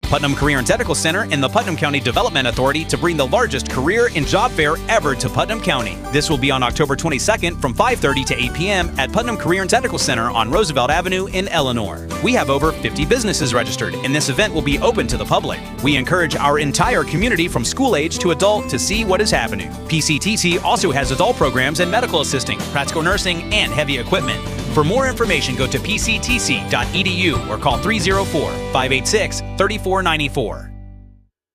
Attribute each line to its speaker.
Speaker 1: Putnam Career and Technical Center and the Putnam County Development Authority to bring the largest career and job fair ever to Putnam County. This will be on October 22nd from 5:30 to 8 p.m. at Putnam Career and Technical Center on Roosevelt Avenue in Eleanor. We have over 50 businesses registered, and this event will be open to the public. We encourage our entire community from school age to adult to see what is happening. PCTC also has adult programs and medical assisting, practical nursing, and heavy equipment. For more information, go to pctc.edu or call 304-586-3494.